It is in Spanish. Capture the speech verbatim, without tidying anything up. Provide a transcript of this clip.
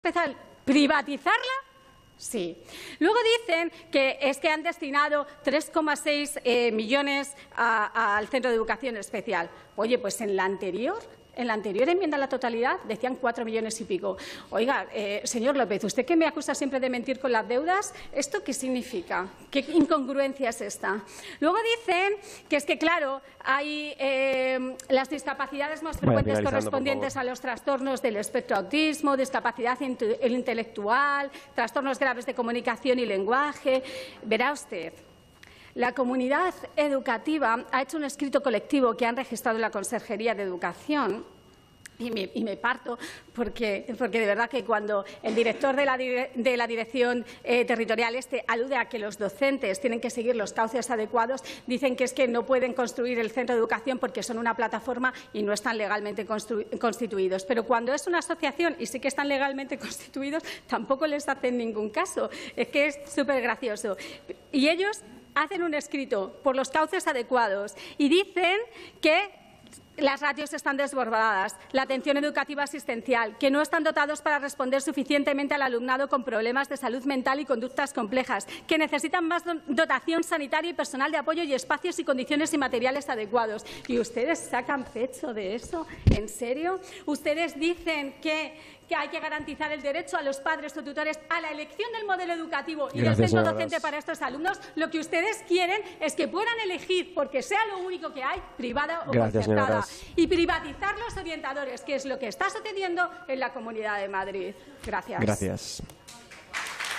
especial, ¿privatizarla? Sí. Luego dicen que es que han destinado tres coma seis eh, millones a, a, al Centro de Educación Especial. Oye, pues en la anterior... En la anterior enmienda a la totalidad decían cuatro millones y pico. Oiga, eh, señor López, usted que me acusa siempre de mentir con las deudas, ¿esto qué significa? ¿Qué incongruencia es esta? Luego dicen que es que, claro, hay eh, las discapacidades más frecuentes correspondientes a los trastornos del espectro autismo, discapacidad intelectual, trastornos graves de comunicación y lenguaje. Verá usted. La comunidad educativa ha hecho un escrito colectivo que han registrado en la Consejería de Educación y me, y me parto porque, porque de verdad que cuando el director de la, de la Dirección eh, Territorial este alude a que los docentes tienen que seguir los cauces adecuados, dicen que es que no pueden construir el centro de educación porque son una plataforma y no están legalmente constituidos. Pero cuando es una asociación y sí que están legalmente constituidos, tampoco les hacen ningún caso. Es que es súper gracioso. Y ellos hacen un escrito por los cauces adecuados y dicen que las ratios están desbordadas, la atención educativa asistencial, que no están dotados para responder suficientemente al alumnado con problemas de salud mental y conductas complejas, que necesitan más dotación sanitaria y personal de apoyo y espacios y condiciones y materiales adecuados. ¿Y ustedes sacan pecho de eso? ¿En serio? ¿Ustedes dicen que, que hay que garantizar el derecho a los padres o tutores a la elección del modelo educativo y del centro docente para estos alumnos? Lo que ustedes quieren es que puedan elegir, porque sea lo único que hay, privada o concertada, y privatizar los orientadores, que es lo que está sucediendo en la Comunidad de Madrid. Gracias. Gracias.